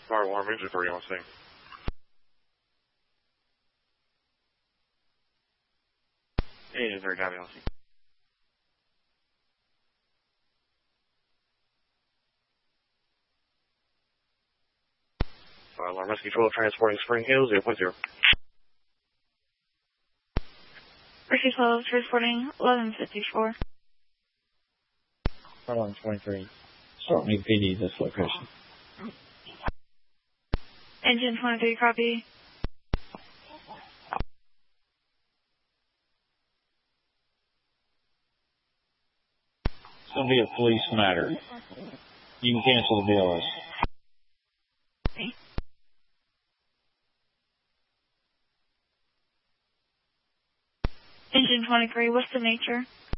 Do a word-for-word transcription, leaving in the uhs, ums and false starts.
Fire alarm engine three on scene. Engine three, copy on scene. Fire alarm rescue twelve transporting Spring Hill zero point zero. Rescue twelve transporting eleven fifty-four. Fire alarm twenty-three. Start me P D this location. Engine twenty-three, copy. It's going to be a police matter. You can cancel the B L S. Okay. Engine twenty-three, what's the nature?